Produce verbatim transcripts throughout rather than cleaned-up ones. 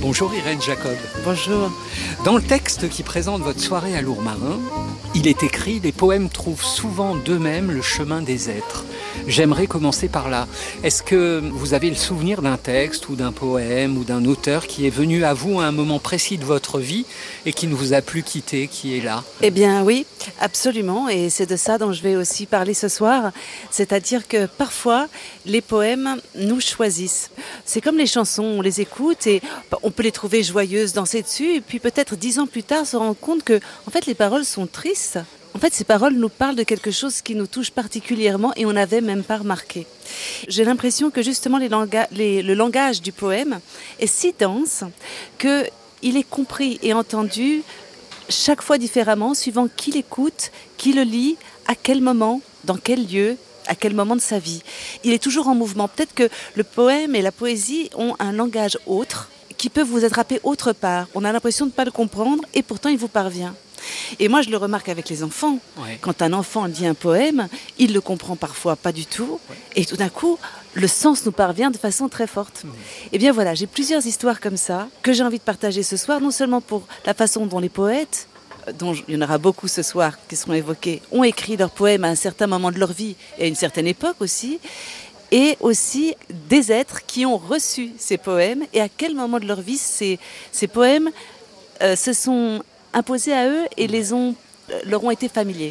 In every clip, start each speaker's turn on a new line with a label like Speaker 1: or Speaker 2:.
Speaker 1: Bonjour Irène Jacob.
Speaker 2: Bonjour.
Speaker 1: Dans le texte qui présente votre soirée à Lourmarin, il est écrit « Les poèmes trouvent souvent d'eux-mêmes le chemin des êtres ». J'aimerais commencer par là. Est-ce que vous avez le souvenir d'un texte ou d'un poème ou d'un auteur qui est venu à vous à un moment précis de votre vie et qui ne vous a plus quitté, qui est là ?
Speaker 2: Eh bien oui, absolument. Et c'est de ça dont je vais aussi parler ce soir. C'est-à-dire que parfois, les poèmes nous choisissent. C'est comme les chansons, on les écoute et on peut les trouver joyeuses, danser dessus. Et puis peut-être dix ans plus tard, se rendre compte que en fait, les paroles sont tristes. En fait, ces paroles nous parlent de quelque chose qui nous touche particulièrement et on n'avait même pas remarqué. J'ai l'impression que justement les langage, les, le langage du poème est si dense qu'il est compris et entendu chaque fois différemment, suivant qui l'écoute, qui le lit, à quel moment, dans quel lieu, à quel moment de sa vie. Il est toujours en mouvement. Peut-être que le poème et la poésie ont un langage autre qui peut vous attraper autre part. On a l'impression de ne pas le comprendre et pourtant il vous parvient. Et moi, je le remarque avec les enfants. Ouais. Quand un enfant lit un poème, il le comprend parfois pas du tout. Ouais. Et tout d'un coup, le sens nous parvient de façon très forte. Mmh. Et bien voilà, j'ai plusieurs histoires comme ça que j'ai envie de partager ce soir, non seulement pour la façon dont les poètes, dont il y en aura beaucoup ce soir qui seront évoqués, ont écrit leurs poèmes à un certain moment de leur vie et à une certaine époque aussi, et aussi des êtres qui ont reçu ces poèmes et à quel moment de leur vie ces, ces poèmes euh, se sont imposés à eux et les ont, leur ont été familiers.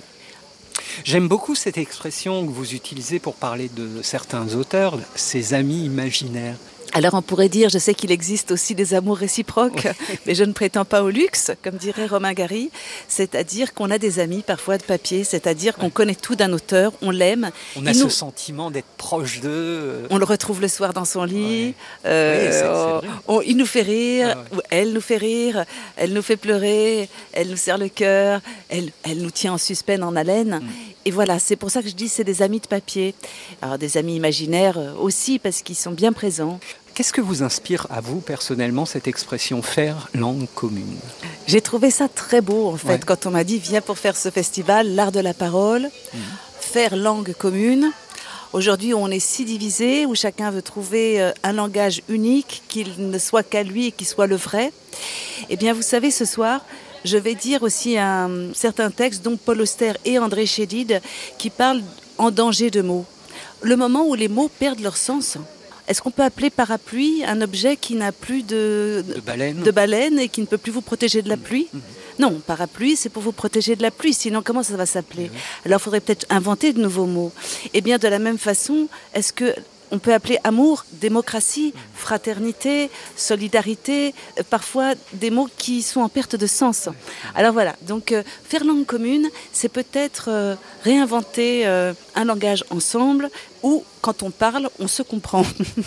Speaker 1: J'aime beaucoup cette expression que vous utilisez pour parler de certains auteurs, ces amis imaginaires.
Speaker 2: Alors on pourrait dire, je sais qu'il existe aussi des amours réciproques, oui. Mais je ne prétends pas au luxe, comme dirait Romain Gary, c'est-à-dire qu'on a des amis parfois de papier, c'est-à-dire qu'on oui. connaît tout d'un auteur, on l'aime.
Speaker 1: On a il ce nous... sentiment d'être proche d'eux.
Speaker 2: On le retrouve le soir dans son lit, oui. euh, oui, c'est, c'est on, il nous fait rire, ah, oui. ou elle nous fait rire, elle nous fait pleurer, elle nous serre le cœur, elle, elle nous tient en suspens, en haleine. Mm. Et voilà, c'est pour ça que je dis c'est des amis de papier. Alors des amis imaginaires aussi, parce qu'ils sont bien présents.
Speaker 1: Qu'est-ce que vous inspire à vous personnellement cette expression « faire langue commune » ?
Speaker 2: J'ai trouvé ça très beau en fait, ouais. Quand on m'a dit « viens pour faire ce festival, l'art de la parole, mmh. faire langue commune ». Aujourd'hui, on est si divisé, où chacun veut trouver un langage unique, qu'il ne soit qu'à lui et qu'il soit le vrai. Eh bien, vous savez, ce soir, je vais dire aussi un certain texte, dont Paul Auster et André Chédid, qui parlent en danger de mots. Le moment où les mots perdent leur sens. Est-ce qu'on peut appeler parapluie un objet qui n'a plus de,
Speaker 1: de, baleine.
Speaker 2: de baleine et qui ne peut plus vous protéger de la pluie ? Mmh. Non, parapluie, c'est pour vous protéger de la pluie. Sinon, comment ça va s'appeler ? Mmh. Alors, il faudrait peut-être inventer de nouveaux mots. Eh bien, de la même façon, est-ce que on peut appeler amour, démocratie, fraternité, solidarité, euh, parfois des mots qui sont en perte de sens. Alors voilà, donc euh, faire langue commune, c'est peut-être euh, réinventer euh, un langage ensemble où, quand on parle, on se comprend.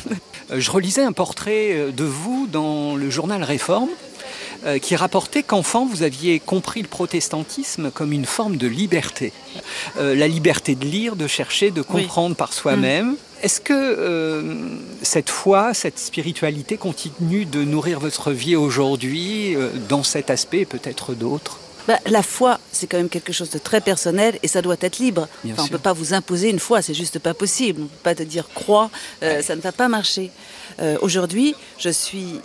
Speaker 1: Je relisais un portrait de vous dans le journal Réforme, Euh, qui rapportait qu'enfant, vous aviez compris le protestantisme comme une forme de liberté. Euh, la liberté de lire, de chercher, de comprendre oui. par soi-même. Mmh. Est-ce que euh, cette foi, cette spiritualité continue de nourrir votre vie aujourd'hui euh, dans cet aspect et peut-être d'autres ?
Speaker 2: Bah, la foi, c'est quand même quelque chose de très personnel et ça doit être libre. Enfin, on ne peut pas vous imposer une foi, c'est juste pas possible. On ne peut pas te dire crois, euh, ouais. ça ne va pas marcher. Euh, aujourd'hui, je suis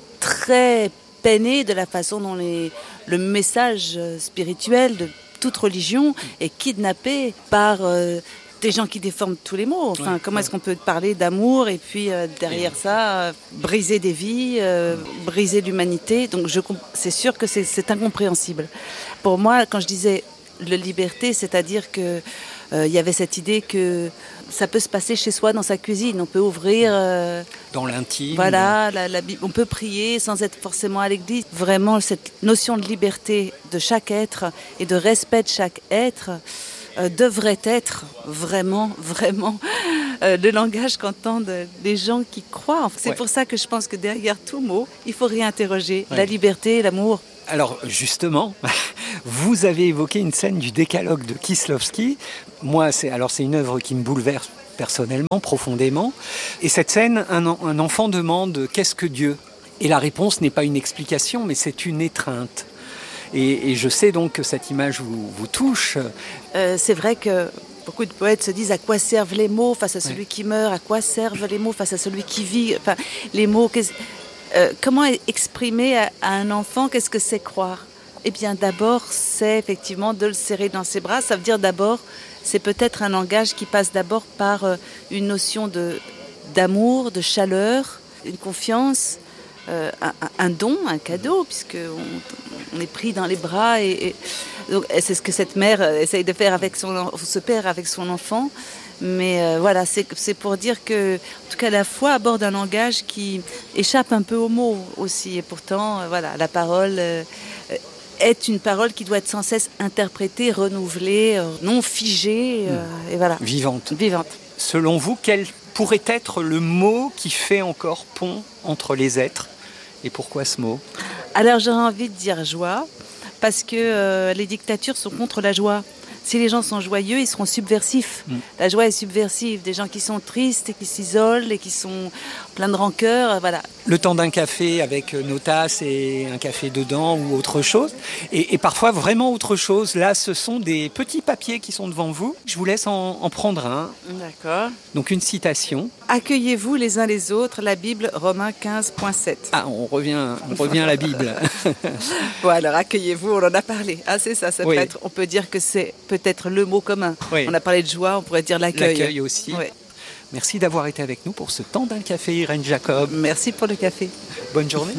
Speaker 2: très peinée de la façon dont les, le message spirituel de toute religion est kidnappé par euh, des gens qui déforment tous les mots. Enfin, ouais, comment ouais. est-ce qu'on peut parler d'amour et puis euh, derrière ouais. ça, euh, briser des vies, euh, briser l'humanité. Donc je, c'est sûr que c'est, c'est incompréhensible. Pour moi, quand je disais la liberté, c'est-à-dire que il euh, y avait cette idée que ça peut se passer chez soi, dans sa cuisine. On peut ouvrir... Euh,
Speaker 1: dans l'intime.
Speaker 2: Voilà, la, la, on peut prier sans être forcément à l'église. Vraiment, cette notion de liberté de chaque être et de respect de chaque être euh, devrait être vraiment, vraiment euh, le langage qu'entendent les gens qui croient. C'est ouais. pour ça que je pense que derrière tout mot, il faut réinterroger ouais. la liberté, l'amour.
Speaker 1: Alors justement, vous avez évoqué une scène du Décalogue de Kieslowski. Moi, c'est, alors c'est une œuvre qui me bouleverse personnellement, profondément. Et cette scène, un, un enfant demande « Qu'est-ce que Dieu ?» Et la réponse n'est pas une explication, mais c'est une étreinte. Et, et je sais donc que cette image vous, vous touche.
Speaker 2: Euh, c'est vrai que beaucoup de poètes se disent à quoi servent les mots face à celui oui. qui meurt, à quoi servent les mots face à celui qui vit. Enfin, les mots... Euh, comment exprimer à, à un enfant qu'est-ce que c'est croire ? Eh bien, d'abord, c'est effectivement de le serrer dans ses bras. Ça veut dire d'abord, c'est peut-être un langage qui passe d'abord par euh, une notion de, d'amour, de chaleur, une confiance, euh, un, un don, un cadeau, puisqu'on on est pris dans les bras. Et, et, donc, et c'est ce que cette mère essaye de faire avec son, ce père avec son enfant. Mais euh, voilà, c'est, c'est pour dire que, en tout cas, la foi aborde un langage qui échappe un peu aux mots aussi. Et pourtant, euh, voilà, la parole euh, est une parole qui doit être sans cesse interprétée, renouvelée, euh, non figée, euh, et voilà.
Speaker 1: Vivante.
Speaker 2: Vivante.
Speaker 1: Selon vous, quel pourrait être le mot qui fait encore pont entre les êtres ? Et pourquoi ce mot ?
Speaker 2: Alors, j'aurais envie de dire joie, parce que euh, les dictatures sont contre la joie. Si les gens sont joyeux, ils seront subversifs. Mm. La joie est subversive. Des gens qui sont tristes et qui s'isolent et qui sont pleins de rancœur, voilà.
Speaker 1: Le temps d'un café avec nos tasses et un café dedans ou autre chose. Et, et parfois vraiment autre chose. Là, ce sont des petits papiers qui sont devant vous. Je vous laisse en, en prendre un.
Speaker 2: D'accord.
Speaker 1: Donc une citation.
Speaker 2: Accueillez-vous les uns les autres, la Bible, Romains quinze, sept.
Speaker 1: Ah, on revient, on revient à la Bible.
Speaker 2: Bon, alors accueillez-vous, on en a parlé. Ah, c'est ça, ça
Speaker 1: oui.
Speaker 2: peut être, on peut dire que c'est peut-être le mot commun.
Speaker 1: Oui.
Speaker 2: On a parlé de joie, on pourrait dire l'accueil.
Speaker 1: L'accueil aussi.
Speaker 2: Oui.
Speaker 1: Merci d'avoir été avec nous pour ce temps d'un café, Irène Jacob.
Speaker 2: Merci pour le café.
Speaker 1: Bonne journée.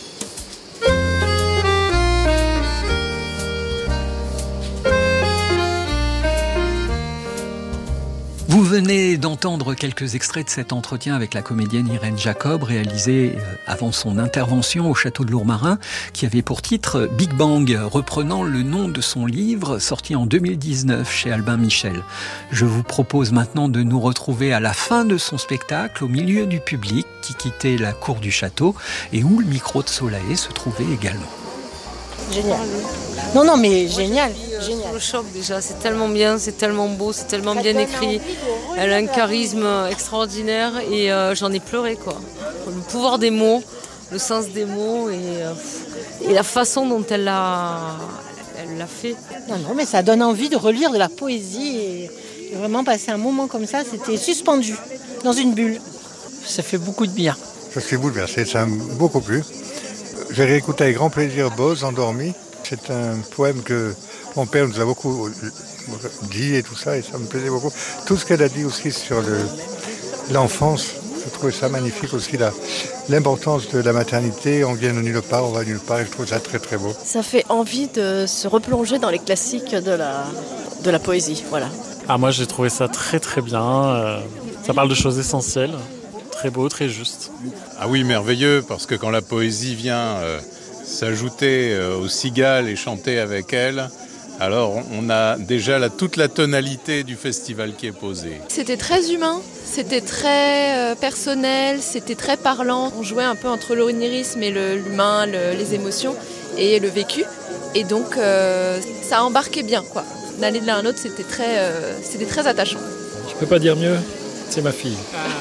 Speaker 1: Vous venez d'entendre quelques extraits de cet entretien avec la comédienne Irène Jacob, réalisé avant son intervention au château de Lourmarin, qui avait pour titre Big Bang, reprenant le nom de son livre, sorti en deux mille dix-neuf chez Albin Michel. Je vous propose maintenant de nous retrouver à la fin de son spectacle, au milieu du public qui quittait la cour du château et où le micro de Solae se trouvait également.
Speaker 3: Génial. Non, non, mais génial. génial.
Speaker 4: Le choc déjà, c'est tellement bien, c'est tellement beau, c'est tellement bien écrit. Elle a un charisme extraordinaire et euh, j'en ai pleuré quoi. Le pouvoir des mots, le sens des mots et, euh, et la façon dont elle l'a, elle l'a fait.
Speaker 3: Non, non, mais ça donne envie de relire de la poésie et de vraiment passer un moment comme ça. C'était suspendu dans une bulle.
Speaker 5: Ça fait beaucoup de bien.
Speaker 6: Je suis bouleversé, ça m'a beaucoup plu. J'ai réécouté avec grand plaisir Bose, Endormi. C'est un poème que mon père nous a beaucoup dit et tout ça, et ça me plaisait beaucoup. Tout ce qu'elle a dit aussi sur le, l'enfance, je trouvais ça magnifique aussi, la, l'importance de la maternité. On vient de nulle part, on va nulle part, et je trouve ça très très beau.
Speaker 7: Ça fait envie de se replonger dans les classiques de la, de la poésie, voilà.
Speaker 8: Ah, moi j'ai trouvé ça très très bien, euh, ça parle de choses essentielles. Très beau, très juste.
Speaker 9: Ah oui, merveilleux, parce que quand la poésie vient euh, s'ajouter euh, aux cigales et chanter avec elle, alors on a déjà la, toute la tonalité du festival qui est posée.
Speaker 10: C'était très humain, c'était très euh, personnel, c'était très parlant. On jouait un peu entre l'onirisme et le, l'humain, le, les émotions et le vécu. Et donc euh, ça embarquait bien, quoi. D'aller de l'un à l'autre, c'était très, euh, c'était très attachant.
Speaker 8: Je peux pas dire mieux, c'est ma fille.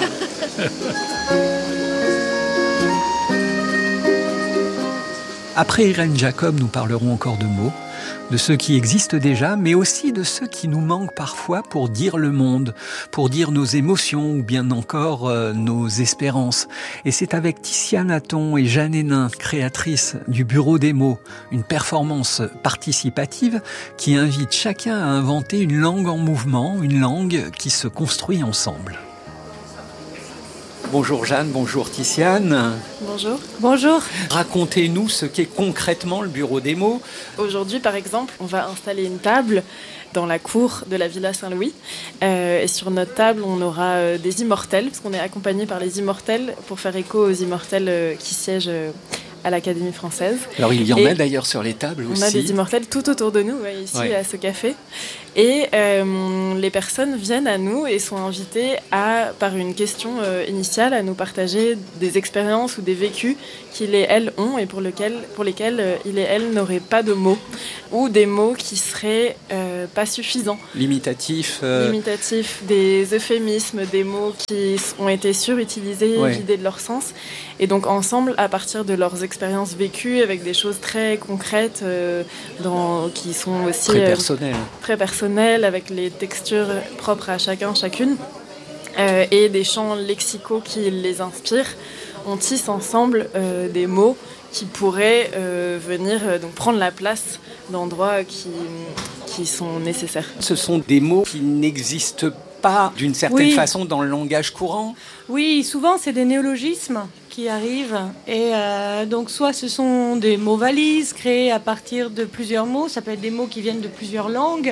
Speaker 1: Après Irène Jacob, nous parlerons encore de mots, de ceux qui existent déjà, mais aussi de ceux qui nous manquent parfois pour dire le monde, pour dire nos émotions ou bien encore euh, nos espérances. Et c'est avec Tiziane Hatton et Jeanne Hénin, créatrices du Bureau des mots, une performance participative qui invite chacun à inventer une langue en mouvement, une langue qui se construit ensemble. Bonjour Jeanne, bonjour Tiziane.
Speaker 11: Bonjour.
Speaker 10: Bonjour.
Speaker 1: Racontez-nous ce qu'est concrètement le Bureau des mots.
Speaker 11: Aujourd'hui, par exemple, on va installer une table dans la cour de la Villa Saint-Louis. Euh, et sur notre table, on aura euh, des immortels, parce qu'on est accompagné par les immortels pour faire écho aux immortels euh, qui siègent euh, à l'Académie française.
Speaker 1: Alors il y en
Speaker 11: et
Speaker 1: a d'ailleurs sur les tables aussi.
Speaker 11: On a des immortels tout autour de nous, ouais, ici ouais. à ce café. Et euh, les personnes viennent à nous et sont invitées à, par une question euh, initiale, à nous partager des expériences ou des vécus qu'ils et elles ont et pour, lequel, pour lesquels euh, ils et elles n'auraient pas de mots. Ou des mots qui seraient euh, pas suffisants.
Speaker 1: Limitatifs. Euh...
Speaker 11: Limitatifs, des euphémismes, des mots qui ont été surutilisés, ouais. vidés de leur sens. Et donc ensemble, à partir de leurs expériences vécues, avec des choses très concrètes, euh, dans, qui sont aussi...
Speaker 1: Très personnelles.
Speaker 11: Euh, très personnelles, avec les textures propres à chacun, chacune, euh, et des chants lexicaux qui les inspirent. on tisse ensemble euh, des mots qui pourraient euh, venir euh, donc prendre la place d'endroits qui, qui sont nécessaires.
Speaker 1: Ce sont des mots qui n'existent pas d'une certaine
Speaker 3: oui.
Speaker 1: façon dans le langage courant.
Speaker 3: Oui, souvent c'est des néologismes qui arrivent et euh, donc soit ce sont des mots valises créés à partir de plusieurs mots, ça peut être des mots qui viennent de plusieurs langues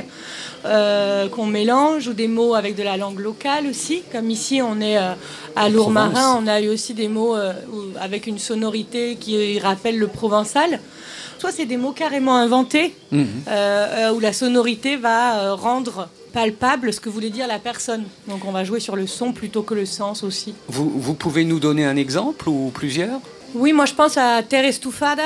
Speaker 3: euh, qu'on mélange ou des mots avec de la langue locale aussi, comme ici on est euh, à Lourmarin, on a eu aussi des mots euh, avec une sonorité qui rappelle le provençal. Soit c'est des mots carrément inventés mmh. euh, où la sonorité va euh, rendre palpable ce que voulait dire la personne. Donc on va jouer sur le son plutôt que le sens aussi.
Speaker 1: Vous, vous pouvez nous donner un exemple ou plusieurs ?
Speaker 3: Oui, moi je pense à Terre Estufada,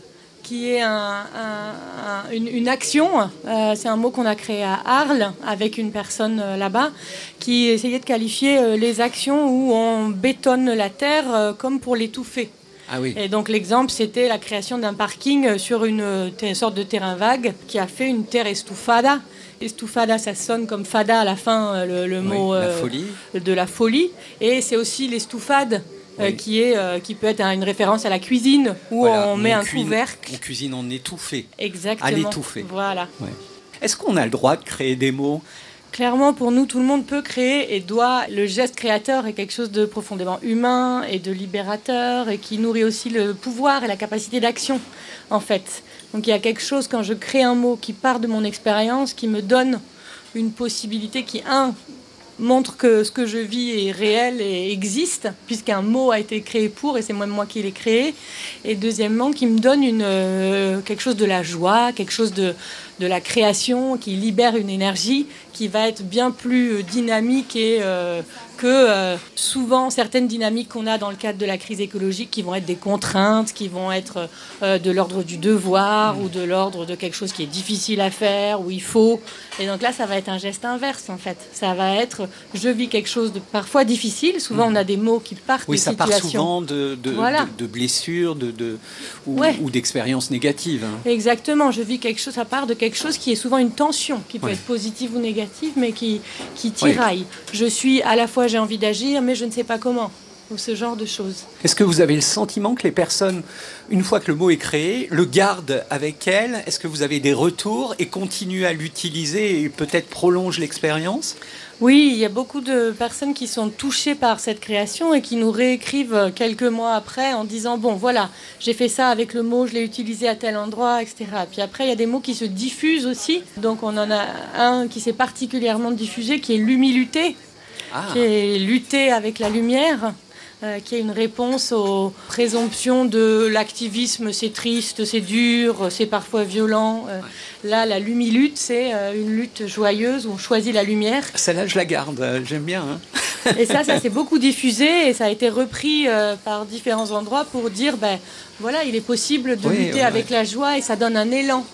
Speaker 3: qui est un, un, un, une, une action. Euh, c'est un mot qu'on a créé à Arles avec une personne euh, là-bas qui essayait de qualifier euh, les actions où on bétonne la terre euh, comme pour l'étouffer.
Speaker 1: Ah oui.
Speaker 3: Et donc l'exemple, c'était la création d'un parking sur une, une sorte de terrain vague qui a fait une terre estufada. Estufada, ça sonne comme fada à la fin, le, le oui, mot
Speaker 1: la
Speaker 3: euh,
Speaker 1: folie.
Speaker 3: de la folie. Et c'est aussi l'estufade, oui. euh, qui, est, euh, qui peut être une référence à la cuisine, où voilà, on met on un cuisine, couvercle.
Speaker 1: On cuisine en étouffé.
Speaker 3: Exactement.
Speaker 1: À l'étouffer.
Speaker 3: Voilà.
Speaker 1: Ouais. Est-ce qu'on a le droit de créer des mots ?
Speaker 3: Clairement, pour nous, tout le monde peut créer et doit. Le geste créateur est quelque chose de profondément humain et de libérateur et qui nourrit aussi le pouvoir et la capacité d'action, en fait. Donc il y a quelque chose, quand je crée un mot qui part de mon expérience, qui me donne une possibilité qui, un, montre que ce que je vis est réel et existe, puisqu'un mot a été créé pour, et c'est moi, moi qui l'ai créé. Et deuxièmement, qui me donne une, euh, quelque chose de la joie, quelque chose de, de la création, qui libère une énergie qui va être bien plus dynamique et euh, que euh, souvent certaines dynamiques qu'on a dans le cadre de la crise écologique qui vont être des contraintes, qui vont être euh, de l'ordre du devoir mmh. ou de l'ordre de quelque chose qui est difficile à faire, où il faut. Et donc là, ça va être un geste inverse en fait. Ça va être, je vis quelque chose de parfois difficile. Souvent, mmh. on a des mots qui partent
Speaker 1: oui,
Speaker 3: des
Speaker 1: ça
Speaker 3: situations.
Speaker 1: part souvent de, de,
Speaker 3: voilà.
Speaker 1: de, de blessures de, de, ou,
Speaker 3: ouais.
Speaker 1: ou d'expériences négatives. Hein.
Speaker 3: Exactement. Je vis quelque chose, ça part de quelque chose qui est souvent une tension, qui peut
Speaker 1: ouais.
Speaker 3: être positive ou négative, mais qui, qui tiraille. Oui. Je suis à la fois, j'ai envie d'agir, mais je ne sais pas comment. Ou ce genre de choses.
Speaker 1: Est-ce que vous avez le sentiment que les personnes, une fois que le mot est créé, le gardent avec elles ? Est-ce que vous avez des retours et continuent à l'utiliser et peut-être prolongent l'expérience ?
Speaker 3: Oui, il y a beaucoup de personnes qui sont touchées par cette création et qui nous réécrivent quelques mois après en disant « Bon, voilà, j'ai fait ça avec le mot, je l'ai utilisé à tel endroit, et cetera » Puis après, il y a des mots qui se diffusent aussi. Donc on en a un qui s'est particulièrement diffusé, qui est l'humilité, ah. qui est lutter avec la lumière. Euh, qui est une réponse aux présomptions de l'activisme, c'est triste, c'est dur, c'est parfois violent. Euh, là, la lumilute, c'est euh, une lutte joyeuse où on choisit la lumière.
Speaker 1: Celle-là, je la garde, euh, j'aime bien. Hein.
Speaker 3: Et ça, ça s'est beaucoup diffusé et ça a été repris euh, par différents endroits pour dire, ben voilà, il est possible de oui, lutter ouais. avec la joie et ça donne un élan.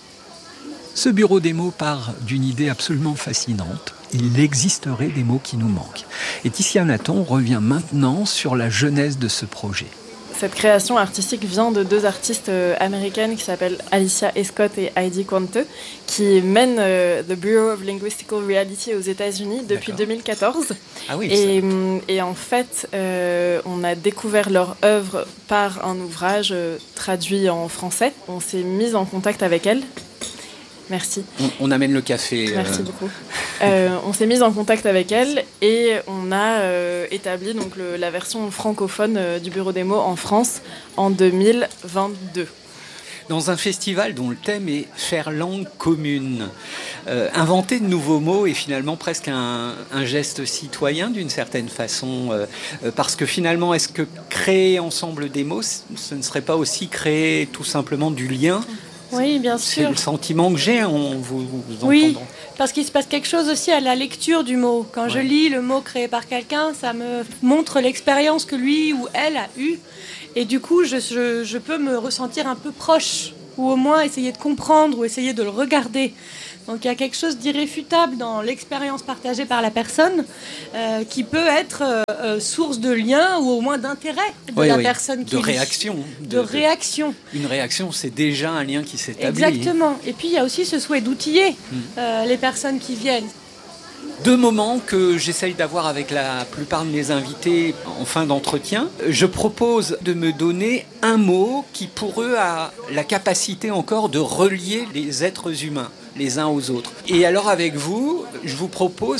Speaker 1: Ce bureau des mots part d'une idée absolument fascinante. Il existerait des mots qui nous manquent. Et Ticia Nathan revient maintenant sur la genèse de ce projet.
Speaker 11: Cette création artistique vient de deux artistes américaines qui s'appellent Alicia Escott et Heidi Quante, qui mènent euh, The Bureau of Linguistical Reality aux États-Unis depuis D'accord. deux mille quatorze.
Speaker 1: Ah oui,
Speaker 11: et, et en fait, euh, on a découvert leur œuvre par un ouvrage euh, traduit en français. On s'est mis en contact avec elles. Merci.
Speaker 1: On, on amène le café.
Speaker 11: Merci
Speaker 1: euh...
Speaker 11: beaucoup. Euh, on s'est mis en contact avec elle et on a euh, établi donc, le, la version francophone euh, du Bureau des mots en France en deux mille vingt-deux.
Speaker 1: Dans un festival dont le thème est « Faire langue commune euh, ». Inventer de nouveaux mots est finalement presque un, un geste citoyen d'une certaine façon. Euh, parce que finalement, est-ce que créer ensemble des mots, ce ne serait pas aussi créer tout simplement du lien ?
Speaker 3: Oui, bien sûr.
Speaker 1: C'est le sentiment que j'ai en vous, vous entendant.
Speaker 3: Oui, parce qu'il se passe quelque chose aussi à la lecture du mot. Quand ouais. je lis le mot créé par quelqu'un, ça me montre l'expérience que lui ou elle a eue. Et du coup, je, je, je peux me ressentir un peu proche, ou au moins essayer de comprendre, ou essayer de le regarder. Donc il y a quelque chose d'irréfutable dans l'expérience partagée par la personne euh, qui peut être euh, source de lien ou au moins d'intérêt de
Speaker 1: oui,
Speaker 3: la
Speaker 1: oui.
Speaker 3: personne qui
Speaker 1: de
Speaker 3: lit.
Speaker 1: réaction.
Speaker 3: De,
Speaker 1: de
Speaker 3: réaction.
Speaker 1: Une réaction, c'est déjà un lien qui s'établit.
Speaker 3: Exactement. Et puis il y a aussi ce souhait d'outiller mmh. euh, les personnes qui viennent.
Speaker 1: Deux moments que j'essaye d'avoir avec la plupart de mes invités en fin d'entretien. Je propose de me donner un mot qui pour eux a la capacité encore de relier les êtres humains les uns aux autres. Et alors avec vous, je vous propose,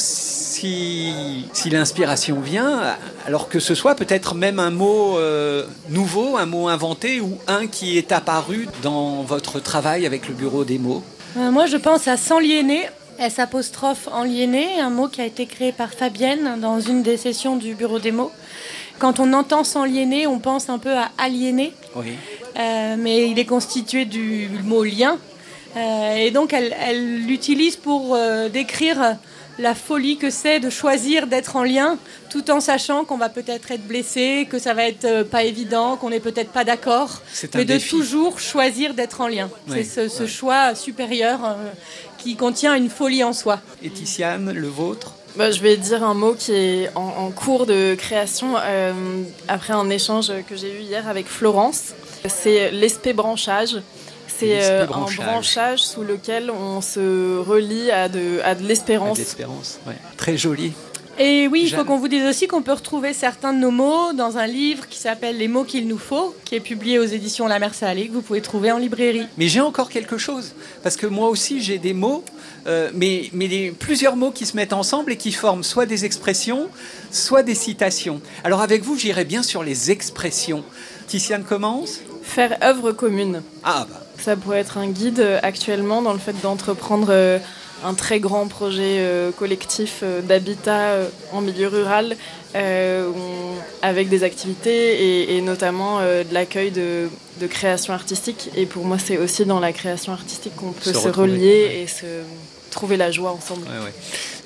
Speaker 1: si, si l'inspiration vient, alors que ce soit peut-être même un mot euh, nouveau, un mot inventé ou un qui est apparu dans votre travail avec le Bureau des mots.
Speaker 3: Euh, moi je pense à s'enliéner. S apostrophe enliéné, un mot qui a été créé par Fabienne dans une des sessions du Bureau des mots. Quand on entend s'enliéner, on pense un peu à aliéner,
Speaker 1: oui.
Speaker 3: euh, mais il est constitué du mot lien. Euh, et donc elle, elle l'utilise pour euh, décrire la folie que c'est de choisir d'être en lien, tout en sachant qu'on va peut-être être blessé, que ça va être euh, pas évident, qu'on n'est peut-être pas d'accord, mais de
Speaker 1: défi.
Speaker 3: Toujours choisir d'être en lien.
Speaker 1: Oui.
Speaker 3: C'est ce, ce
Speaker 1: ouais.
Speaker 3: choix supérieur euh, qui contient une folie en soi.
Speaker 1: Et Tiziane, le vôtre ?
Speaker 11: Bah, je vais dire un mot qui est en, en cours de création euh, après un échange que j'ai eu hier avec Florence. C'est l'espébranchage. C'est euh, un branchage sous lequel on se relie à de, à de l'espérance.
Speaker 1: À de l'espérance, ouais. Très joli.
Speaker 3: Et oui, il
Speaker 1: Jeanne.
Speaker 3: faut qu'on vous dise aussi qu'on peut retrouver certains de nos mots dans un livre qui s'appelle « Les mots qu'il nous faut », qui est publié aux éditions La Mer Salée, que vous pouvez trouver en librairie.
Speaker 1: Mais j'ai encore quelque chose, parce que moi aussi j'ai des mots, euh, mais, mais des, plusieurs mots qui se mettent ensemble et qui forment soit des expressions, soit des citations. Alors avec vous, j'irai bien sur les expressions. Tiziane commence ?
Speaker 11: Faire œuvre commune.
Speaker 1: Ah bah.
Speaker 11: Ça pourrait être un guide euh, actuellement dans le fait d'entreprendre euh, un très grand projet euh, collectif euh, d'habitat euh, en milieu rural euh, on, avec des activités et, et notamment euh, de l'accueil de, de création artistique. Et pour moi, c'est aussi dans la création artistique qu'on peut se, se relier ouais. et se trouver la joie ensemble.
Speaker 1: Ouais, ouais. Jeanne ?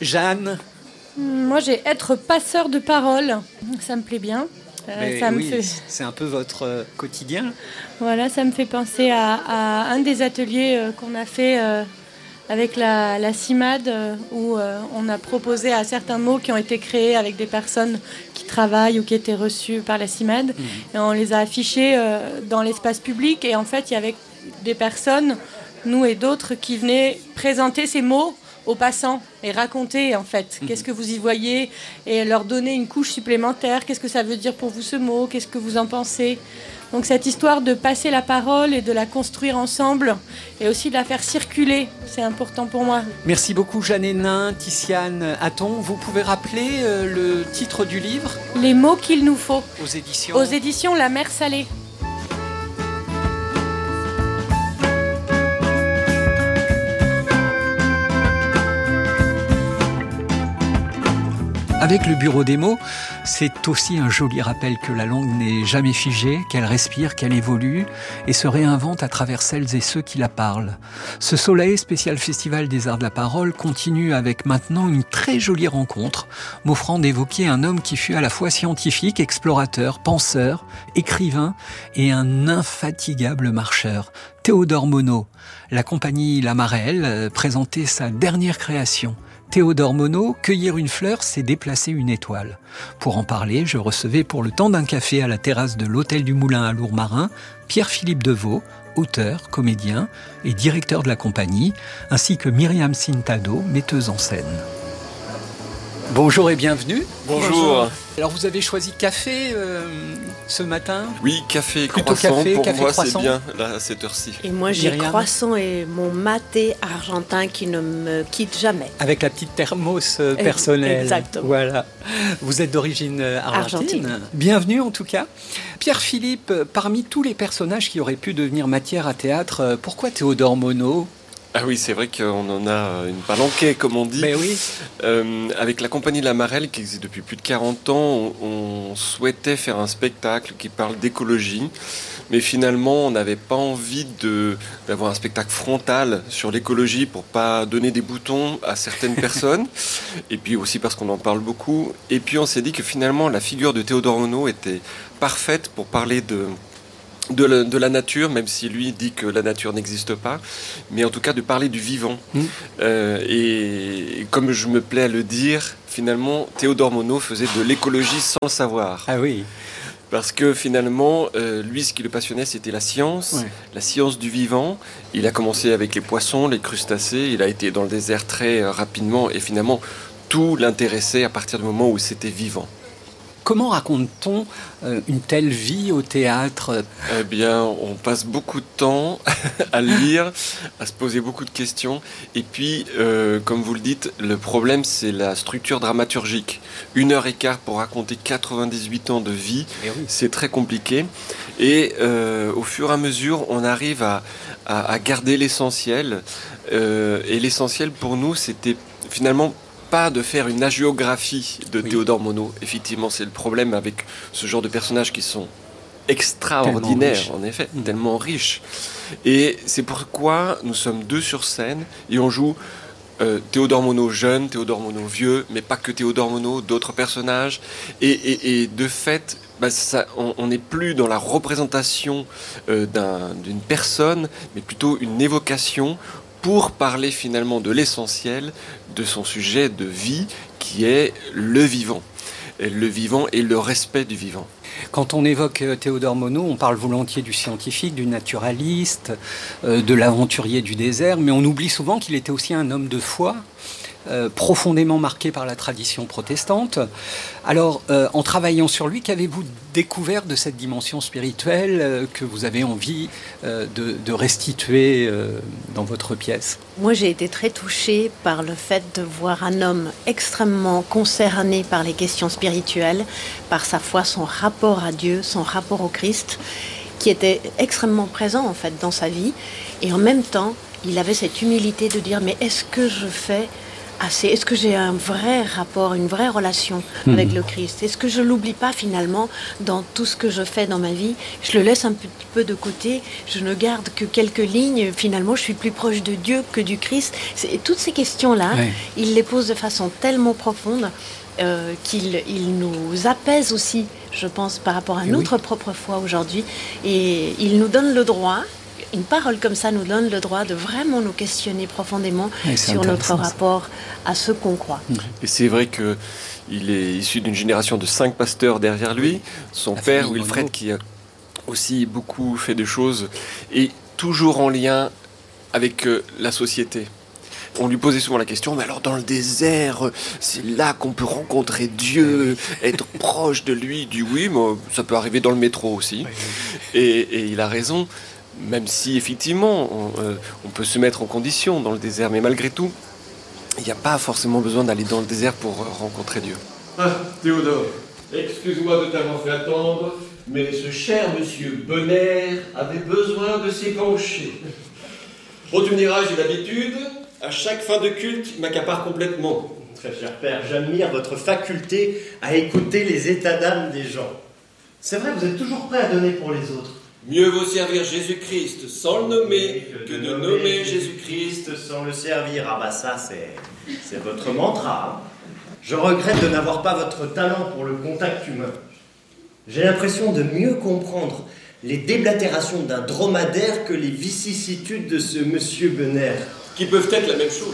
Speaker 3: Moi, j'ai être passeur de parole. Ça me plaît bien.
Speaker 1: Mais
Speaker 3: ça me
Speaker 1: oui,
Speaker 3: fait...
Speaker 1: c'est un peu votre euh, quotidien.
Speaker 3: Voilà, ça me fait penser à, à un des ateliers euh, qu'on a fait euh, avec la, la CIMAD, euh, où euh, on a proposé à certains mots qui ont été créés avec des personnes qui travaillent ou qui étaient reçues par la CIMAD. Mmh. Et on les a affichés euh, dans l'espace public. Et en fait, il y avait des personnes, nous et d'autres, qui venaient présenter ces mots aux passants et raconter en fait mmh. qu'est-ce que vous y voyez et leur donner une couche supplémentaire, qu'est-ce que ça veut dire pour vous ce mot, qu'est-ce que vous en pensez. Donc cette histoire de passer la parole et de la construire ensemble et aussi de la faire circuler, c'est important pour moi.
Speaker 1: Merci beaucoup Jeanne Hénin, Tiziane Hatton. Vous pouvez rappeler euh, le titre du livre ?
Speaker 3: Les mots qu'il nous faut.
Speaker 1: Aux éditions
Speaker 3: Aux éditions La Mer Salée.
Speaker 1: Avec le Bureau des mots, c'est aussi un joli rappel que la langue n'est jamais figée, qu'elle respire, qu'elle évolue et se réinvente à travers celles et ceux qui la parlent. Ce Soleil spécial Festival des Arts de la Parole continue avec maintenant une très jolie rencontre, m'offrant d'évoquer un homme qui fut à la fois scientifique, explorateur, penseur, écrivain et un infatigable marcheur. Théodore Monod. La compagnie La Marelle présentait sa dernière création. Théodore Monod, cueillir une fleur, c'est déplacer une étoile. Pour en parler, je recevais pour le temps d'un café à la terrasse de l'Hôtel du Moulin à Lourmarin, Pierre-Philippe Deveau, auteur, comédien et directeur de la compagnie, ainsi que Myriam Sintado, metteuse en scène. Bonjour et bienvenue.
Speaker 12: Bonjour.
Speaker 1: Bonjour. Alors vous avez choisi café euh, ce matin ?
Speaker 12: Oui, café et
Speaker 1: Plutôt
Speaker 12: croissant,
Speaker 1: café,
Speaker 12: pour
Speaker 1: café,
Speaker 12: moi
Speaker 1: croissant.
Speaker 12: c'est bien là, à cette heure-ci.
Speaker 7: Et moi j'ai
Speaker 1: Myriam.
Speaker 7: croissant et mon maté argentin qui ne me quitte jamais.
Speaker 1: Avec la petite thermos euh, personnelle.
Speaker 7: Exactement.
Speaker 1: Voilà. Vous êtes d'origine euh, argentine.
Speaker 7: Argentine.
Speaker 1: Bienvenue en tout cas. Pierre-Philippe, euh, parmi tous les personnages qui auraient pu devenir matière à théâtre, euh, pourquoi Théodore Monod ?
Speaker 12: Ah oui, c'est vrai qu'on en a une palanquée, comme on dit.
Speaker 1: Mais oui.
Speaker 12: Euh, avec la compagnie La Marelle, qui existe depuis plus de quarante ans, on, on souhaitait faire un spectacle qui parle d'écologie. Mais finalement, on n'avait pas envie de, d'avoir un spectacle frontal sur l'écologie pour pas donner des boutons à certaines personnes. Et puis aussi parce qu'on en parle beaucoup. Et puis on s'est dit que finalement, la figure de Théodore Monod était parfaite pour parler de... De la, de la nature, même si lui dit que la nature n'existe pas, mais en tout cas de parler du vivant. Mmh. Euh, et, et comme je me plais à le dire, finalement, Théodore Monod faisait de l'écologie sans le savoir.
Speaker 1: Ah oui.
Speaker 12: Parce que finalement, euh, lui, ce qui le passionnait, c'était la science, ouais. la science du vivant. Il a commencé avec les poissons, les crustacés, il a été dans le désert très euh, rapidement, et finalement, tout l'intéressait à partir du moment où c'était vivant.
Speaker 1: Comment raconte-t-on euh, une telle vie au théâtre ?
Speaker 12: Eh bien, on passe beaucoup de temps à lire, à se poser beaucoup de questions. Et puis, euh, comme vous le dites, le problème, c'est la structure dramaturgique. Une heure et quart pour raconter quatre-vingt-dix-huit ans de vie, oui. C'est très compliqué. Et euh, au fur et à mesure, on arrive à, à, à garder l'essentiel. Euh, et l'essentiel, pour nous, c'était finalement pas de faire une hagiographie de oui. Théodore Monod. Effectivement, c'est le problème avec ce genre de personnages qui sont extraordinaires, en effet, mmh. tellement riches. Et c'est pourquoi nous sommes deux sur scène et on joue euh, Théodore Monod jeune, Théodore Monod vieux, mais pas que Théodore Monod, d'autres personnages. Et, et, et de fait, bah, ça, on n'est plus dans la représentation euh, d'un, d'une personne, mais plutôt une évocation pour parler finalement de l'essentiel de son sujet de vie qui est le vivant. Et le vivant et le respect du vivant.
Speaker 1: Quand on évoque Théodore Monod, on parle volontiers du scientifique, du naturaliste, euh, de l'aventurier du désert, mais on oublie souvent qu'il était aussi un homme de foi, euh, profondément marqué par la tradition protestante. Alors, euh, en travaillant sur lui, qu'avez-vous découvert de cette dimension spirituelle euh, que vous avez envie euh, de, de restituer euh, dans votre pièce ?
Speaker 7: Moi, j'ai été très touchée par le fait de voir un homme extrêmement concerné par les questions spirituelles, par sa foi, son rapport à Dieu, son rapport au Christ, qui était extrêmement présent en fait dans sa vie. Et en même temps, il avait cette humilité de dire « mais est-ce que je fais assez ? Est-ce que j'ai un vrai rapport, une vraie relation mmh. avec le Christ ? Est-ce que je l'oublie pas finalement dans tout ce que je fais dans ma vie ? Je le laisse un petit peu de côté, je ne garde que quelques lignes, finalement je suis plus proche de Dieu que du Christ. » C'est, toutes ces questions-là, ouais. il les pose de façon tellement profonde euh, qu'il il nous apaise aussi, je pense, par rapport à et notre oui. propre foi aujourd'hui. Et il nous donne le droit, une parole comme ça nous donne le droit de vraiment nous questionner profondément sur notre rapport à ce qu'on croit.
Speaker 12: Et c'est vrai qu'il est issu d'une génération de cinq pasteurs derrière lui. Son La père, Wilfred, Monod. Qui a aussi beaucoup fait de choses, et toujours en lien avec euh, la société. On lui posait souvent la question, mais alors dans le désert, c'est là qu'on peut rencontrer Dieu, être proche de lui. Il dit oui, mais ça peut arriver dans le métro aussi. Et, et il a raison. Même si, effectivement, on, euh, on peut se mettre en condition dans le désert, mais malgré tout, il n'y a pas forcément besoin d'aller dans le désert pour euh, rencontrer Dieu.
Speaker 13: Ah, Théodore, excuse-moi de t'avoir fait attendre, mais ce cher monsieur Bonner avait besoin de s'épancher. Bon, tu me diras, j'ai l'habitude, à chaque fin de culte, il m'accapare complètement.
Speaker 14: Très cher père, j'admire votre faculté à écouter les états d'âme des gens. C'est vrai, vous êtes toujours prêt à donner pour les autres.
Speaker 13: Mieux vaut servir Jésus-Christ sans le nommer que, que de nommer, nommer Jésus-Christ
Speaker 14: sans le servir. Ah bah ça, c'est, c'est votre mantra. Hein. Je regrette de n'avoir pas votre talent pour le contact humain. J'ai l'impression de mieux comprendre les déblatérations d'un dromadaire que les vicissitudes de ce monsieur Benner.
Speaker 13: Qui peuvent être la même chose.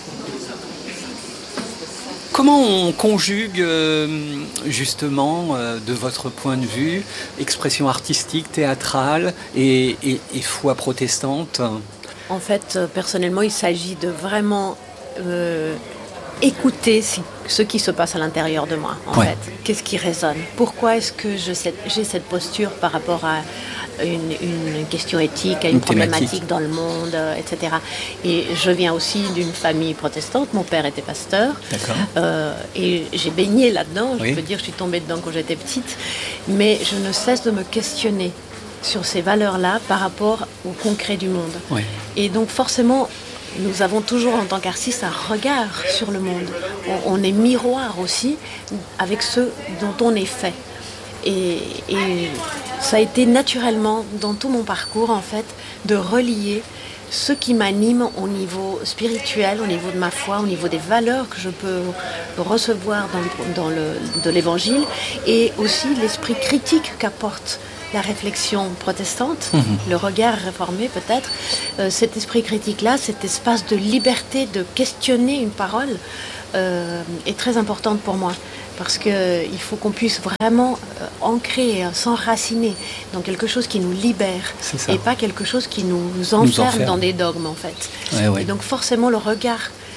Speaker 1: Comment on conjugue euh, justement, euh, de votre point de vue, expression artistique, théâtrale et, et, et foi protestante ?
Speaker 7: En fait, personnellement, il s'agit de vraiment euh, écouter ce qui se passe à l'intérieur de moi. En ouais. fait, qu'est-ce qui résonne ? Pourquoi est-ce que je, j'ai cette posture par rapport à Une, une question éthique, à une, une problématique thématique. Dans le monde, euh, et cetera. Et je viens aussi d'une famille protestante. Mon père était pasteur. Euh, et j'ai baigné là-dedans. Oui. Je peux dire que je suis tombée dedans quand j'étais petite. Mais je ne cesse de me questionner sur ces valeurs-là par rapport au concret du monde. Oui. Et donc forcément, nous avons toujours en tant qu'artistes un regard sur le monde. On, on est miroir aussi avec ce dont on est fait. Et, et ça a été naturellement dans tout mon parcours en fait de relier ce qui m'anime au niveau spirituel, au niveau de ma foi, au niveau des valeurs que je peux recevoir dans, dans le, de l'évangile, et aussi l'esprit critique qu'apporte la réflexion protestante, mmh. le regard réformé peut-être. Euh, cet esprit critique-là, cet espace de liberté de questionner une parole euh, est très importante pour moi. Parce qu'il euh, faut qu'on puisse vraiment euh, ancrer, euh, s'enraciner dans quelque chose qui nous libère et pas quelque chose qui nous enferme, nous enferme. dans des dogmes en fait. Ouais, ouais. Et donc forcément le regard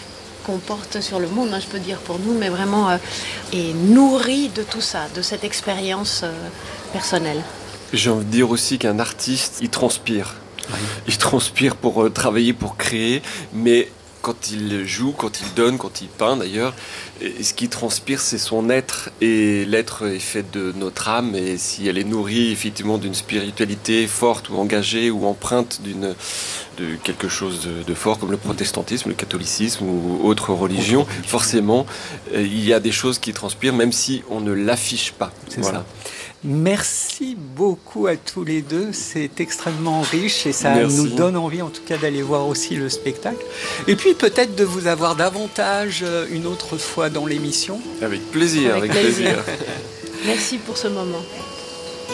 Speaker 7: qu'on porte sur le monde, hein, je peux dire pour nous, mais vraiment euh, est nourri de tout ça, de cette expérience euh, personnelle.
Speaker 12: J'ai envie de dire aussi qu'un artiste, il transpire. Oui. Il transpire pour euh, travailler, pour créer, mais quand il joue, quand il donne, quand il peint d'ailleurs, et ce qui transpire, c'est son être. Et l'être est fait de notre âme, et si elle est nourrie effectivement d'une spiritualité forte ou engagée ou empreinte d'une, de quelque chose de, de fort comme le protestantisme, le catholicisme ou autre religion, forcément, euh, il y a des choses qui transpirent, même si on ne l'affiche pas.
Speaker 1: C'est
Speaker 12: voilà.
Speaker 1: ça. Merci beaucoup à tous les deux, c'est extrêmement riche et ça
Speaker 12: Merci.
Speaker 1: Nous donne envie en tout cas d'aller voir aussi le spectacle. Et puis peut-être de vous avoir davantage une autre fois dans l'émission.
Speaker 12: Avec plaisir, avec,
Speaker 7: avec plaisir.
Speaker 12: plaisir.
Speaker 7: Merci pour ce moment.